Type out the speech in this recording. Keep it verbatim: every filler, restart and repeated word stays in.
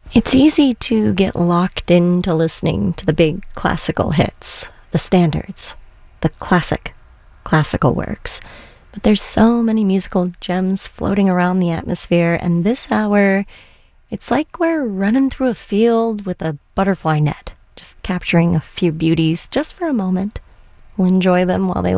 It's easy to get locked into listening to the big classical hits, the standards, the classic classical works. But there's so many musical gems floating around the atmosphere, and this hour, it's like we're running through a field with a butterfly net, just capturing a few beauties just for a moment. We'll enjoy them while they